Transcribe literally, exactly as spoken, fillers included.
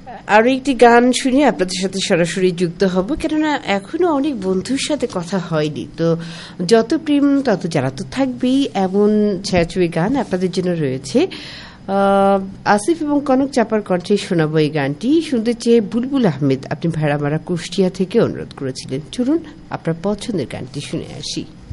আরো একটি গান শুনে আপনাদের সাথে সরাসরি যুক্ত হব, কেননা এখনো অনেক বন্ধুর সাথে কথা হয়নি। তো যত প্রেম তত জ্বালা তো থাকবেই, এমন ছায়াছবি গান আপনাদের জন্য রয়েছে। আসিফ এবং কনক চাপার কণ্ঠে শোনাবো এই গানটি। শুনতে চেয়ে বুলবুল আহমেদ আপনি ভেড়ামারা কুষ্টিয়া থেকে অনুরোধ করেছিলেন। চলুন আপনার পছন্দের গানটি শুনে আসি।